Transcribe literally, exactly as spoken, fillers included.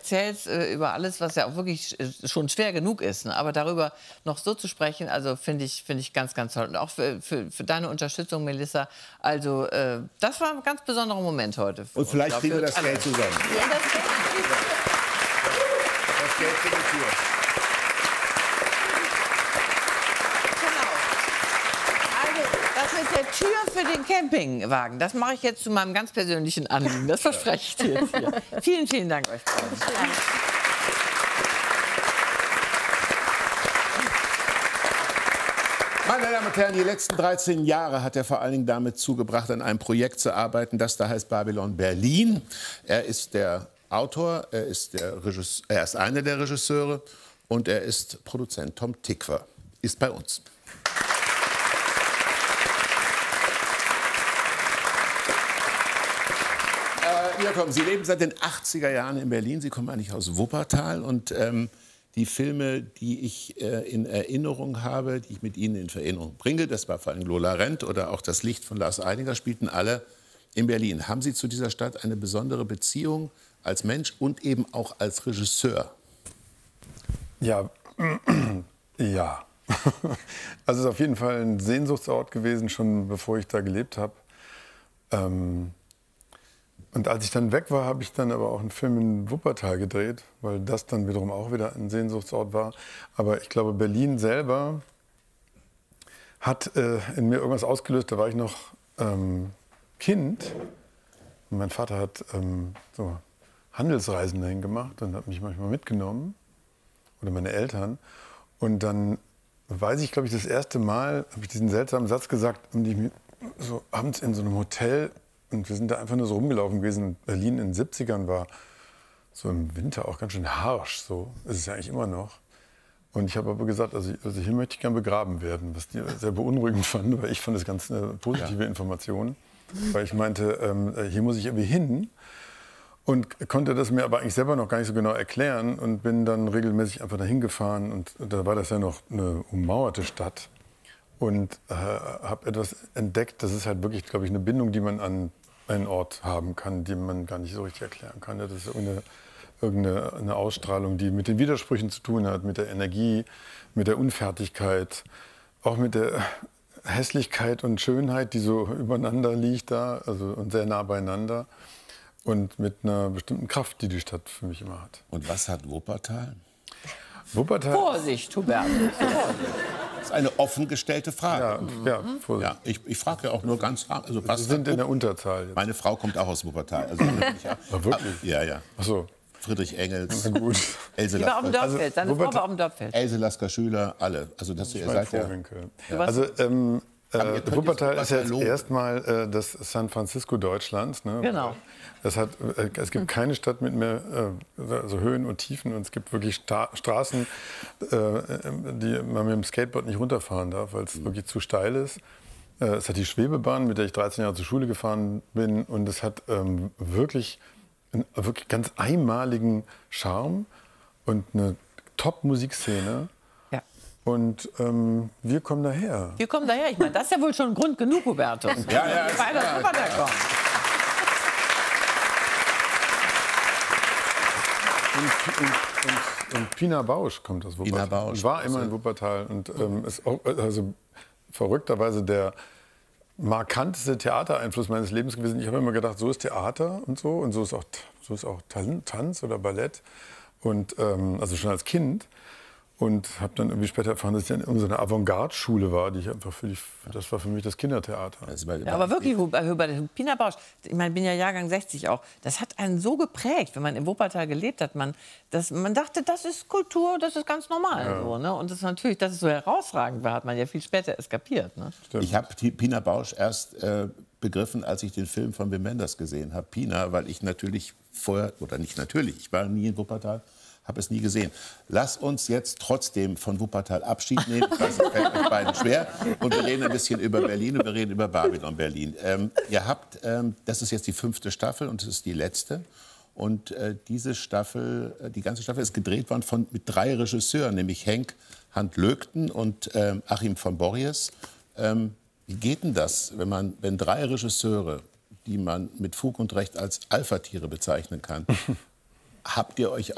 erzählst äh, über alles, was ja auch wirklich sch schon schwer genug ist. Ne? Aber darüber noch so zu sprechen, also finde ich, finde ich ganz, ganz toll. Und auch für, für, für deine Unterstützung, Melissa. Also äh, das war ein ganz besonderer Moment heute. Und uns, vielleicht glaub, kriegen wir das alle. Geld zusammen. Ja, das Geld. Das Geld für die Tür. Das mit der Tür für den Campingwagen, das mache ich jetzt zu meinem ganz persönlichen Anliegen. Das verspreche ich dir jetzt hier. Vielen, vielen Dank euch beiden. Meine Damen und Herren, die letzten dreizehn Jahre hat er vor allen Dingen damit zugebracht, an einem Projekt zu arbeiten, das da heißt Babylon Berlin. Er ist der Autor, er ist, der Regisseur, er ist einer der Regisseure und er ist Produzent. Tom Tykwer ist bei uns. Ja, komm, Sie leben seit den achtziger Jahren in Berlin. Sie kommen eigentlich aus Wuppertal. Und ähm, die Filme, die ich äh, in Erinnerung habe, die ich mit Ihnen in Erinnerung bringe, das war vor allem Lola Rent oder auch Das Licht von Lars Eidinger, spielten alle in Berlin. Haben Sie zu dieser Stadt eine besondere Beziehung als Mensch und eben auch als Regisseur? Ja, ja. Also es ist auf jeden Fall ein Sehnsuchtsort gewesen, schon bevor ich da gelebt habe. Ähm Und als ich dann weg war, habe ich dann aber auch einen Film in Wuppertal gedreht, weil das dann wiederum auch wieder ein Sehnsuchtsort war. Aber ich glaube, Berlin selber hat äh, in mir irgendwas ausgelöst. Da war ich noch ähm, Kind und mein Vater hat ähm, so Handelsreisen dahin gemacht und hat mich manchmal mitgenommen, oder meine Eltern. Und dann weiß ich, glaube ich, das erste Mal habe ich diesen seltsamen Satz gesagt, und ich mich so abends in so einem Hotel. Und wir sind da einfach nur so rumgelaufen gewesen. Berlin in den siebzigern war so im Winter auch ganz schön harsch. So ist es ja eigentlich immer noch. Und ich habe aber gesagt, also, also hier möchte ich gern begraben werden, was die sehr beunruhigend fanden, weil ich fand das ganz eine positive ja. Information. Weil ich meinte, ähm, hier muss ich irgendwie hin. Und konnte das mir aber eigentlich selber noch gar nicht so genau erklären. Und bin dann regelmäßig einfach dahin gefahren. Und da war das ja noch eine ummauerte Stadt. Und äh, habe etwas entdeckt, das ist halt wirklich, glaube ich, eine Bindung, die man an einen Ort haben kann, die man gar nicht so richtig erklären kann. Das ist irgendeine, irgendeine eine Ausstrahlung, die mit den Widersprüchen zu tun hat, mit der Energie, mit der Unfertigkeit, auch mit der Hässlichkeit und Schönheit, die so übereinander liegt da, also und sehr nah beieinander. Und mit einer bestimmten Kraft, die die Stadt für mich immer hat. Und was hat Wuppertal? Wuppertal. Vorsicht, Hubertus. Das ist eine offen gestellte Frage. Ja, ja, Vorsicht. Ja, ich, ich frage ja auch nur ganz... Also Wir sind in der Unterzahl jetzt. Meine Frau kommt auch aus Wuppertal. Also, ich auch, Ach, wirklich? Ja, ja. Ach so. Friedrich Engels, Na gut. Else Die war auf dem Lasker, Dorffeld, seine Frau war auf dem Dorffeld. Else Lasker Schüler, alle. Also, dass ihr seid ja... Ja. Also, ähm, äh, Wuppertal ist jetzt loben. erstmal äh, das San Francisco Deutschlands. Ne? Genau. Das hat, äh, es gibt keine Stadt mit mehr äh, also Höhen und Tiefen. Und es gibt wirklich Sta Straßen, äh, die man mit dem Skateboard nicht runterfahren darf, weil es mhm. wirklich zu steil ist. Äh, es hat die Schwebebahn, mit der ich dreizehn Jahre zur Schule gefahren bin. Und es hat ähm, wirklich einen wirklich ganz einmaligen Charme und eine Top-Musikszene. Und ähm, wir kommen daher. Wir kommen daher. Ich meine, das ist ja wohl schon Grund genug, Hubertus. Ja, ja, Weil das ja, Wuppertal kommt. Und, und, und, und Pina Bausch kommt aus Wuppertal. Pina Bausch. Ich war immer in Wuppertal und ähm, ist auch, also verrückterweise der markanteste Theatereinfluss meines Lebens gewesen. Ich habe immer gedacht, so ist Theater und so und so ist auch, so ist auch Tanz oder Ballett. Und ähm, also schon als Kind. Und habe dann irgendwie später erfahren, dass ich in irgendeiner Avantgarde-Schule war, die ich einfach für die, das war für mich das Kindertheater. Ja, aber wirklich, Hubert, Pina Bausch, ich meine, ich bin ja Jahrgang sechzig auch, das hat einen so geprägt, wenn man in Wuppertal gelebt hat, man, das, man dachte, das ist Kultur, das ist ganz normal. Ja. So, ne? Und das ist natürlich, dass es so herausragend war, hat man ja viel später eskapiert. Ne? Ich habe Pina Bausch erst äh, begriffen, als ich den Film von Wim Wenders gesehen habe. Pina, weil ich natürlich vorher, oder nicht natürlich, ich war nie in Wuppertal, habe es nie gesehen. Lass uns jetzt trotzdem von Wuppertal Abschied nehmen. Ich weiß, das fällt euch beiden schwer. Und wir reden ein bisschen über Berlin und wir reden über Babylon Berlin. Ähm, ihr habt, ähm, das ist jetzt die fünfte Staffel und das ist die letzte. Und äh, diese Staffel, äh, die ganze Staffel ist gedreht worden von, mit drei Regisseuren, nämlich Henk Hand-Lögten und ähm, Achim von Borries. Ähm, wie geht denn das, wenn, man, wenn drei Regisseure, die man mit Fug und Recht als Alpha-Tiere bezeichnen kann, habt ihr euch